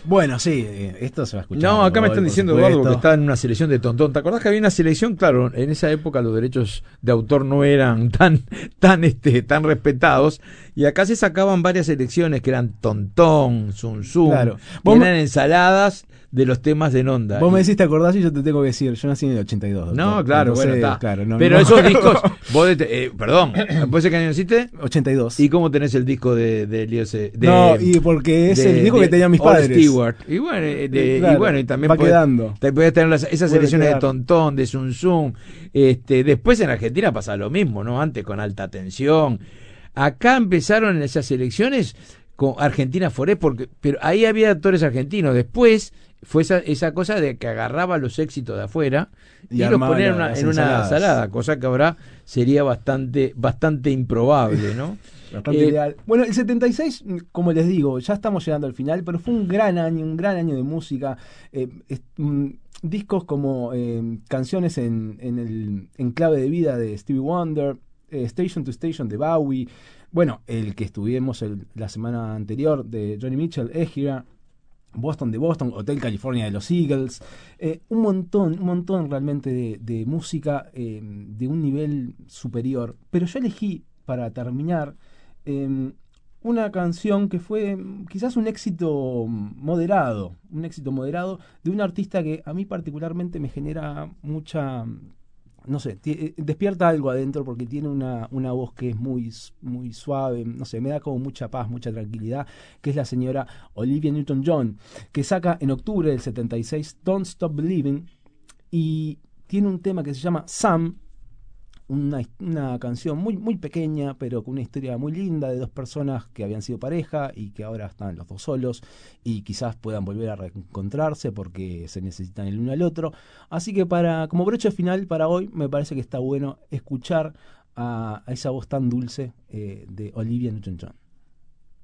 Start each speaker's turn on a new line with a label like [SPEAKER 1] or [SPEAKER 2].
[SPEAKER 1] Bueno, sí, esto se va a escuchar.
[SPEAKER 2] No, acá me
[SPEAKER 1] hoy,
[SPEAKER 2] están
[SPEAKER 1] por
[SPEAKER 2] diciendo,
[SPEAKER 1] supuesto.
[SPEAKER 2] Eduardo, que está en una selección de Tontón. ¿Te acordás que había una selección? Claro, en esa época los derechos de autor no eran tan respetados. Y acá se sacaban varias selecciones que eran Tontón, Zum Zum,
[SPEAKER 1] Claro.
[SPEAKER 2] que eran ensaladas de los temas de Nonda.
[SPEAKER 1] Vos me decís, te acordás, y yo te tengo que decir, yo nací en el 82. Doctor.
[SPEAKER 2] No, claro,
[SPEAKER 1] Entonces,
[SPEAKER 2] bueno, está.
[SPEAKER 1] Claro, no,
[SPEAKER 2] pero
[SPEAKER 1] no
[SPEAKER 2] esos
[SPEAKER 1] me acuerdo.
[SPEAKER 2] discos, perdón, ¿puede ser que año naciste?
[SPEAKER 1] 82.
[SPEAKER 2] ¿Y cómo tenés el disco de Elías?
[SPEAKER 1] No, y porque es el disco que tenían mis padres.
[SPEAKER 2] Stewart. Y bueno, y también
[SPEAKER 1] va quedando.
[SPEAKER 2] Podés tener esas selecciones de
[SPEAKER 1] quedar.
[SPEAKER 2] Tontón, de Zum Zum. Después en Argentina pasa lo mismo, ¿no? Antes con Alta Tensión. Acá empezaron en esas elecciones con Argentina Foré, pero ahí había actores argentinos. Después fue esa cosa de que agarraba los éxitos de afuera y los ponía en una ensalada, cosa que ahora sería bastante improbable, ¿no?
[SPEAKER 1] Bastante ideal. Bueno, el 76, como les digo, ya estamos llegando al final, pero fue un gran año de música. Discos como Canciones en clave de vida de Stevie Wonder, Station to Station de Bowie, bueno, el que estuvimos la semana anterior de Johnny Mitchell, Égira, Boston de Boston, Hotel California de los Eagles, un montón realmente de música de un nivel superior. Pero yo elegí, para terminar, una canción que fue quizás un éxito moderado de un artista que a mí particularmente me genera mucha, no sé, despierta algo adentro porque tiene una voz que es muy suave, no sé, me da como mucha paz, mucha tranquilidad, que es la señora Olivia Newton-John, que saca en octubre del 76 Don't Stop Believing, y tiene un tema que se llama Sam, una canción muy pequeña, pero con una historia muy linda de dos personas que habían sido pareja y que ahora están los dos solos y quizás puedan volver a reencontrarse porque se necesitan el uno al otro. Así que como broche final para hoy, me parece que está bueno escuchar a esa voz tan dulce de Olivia Newton-John.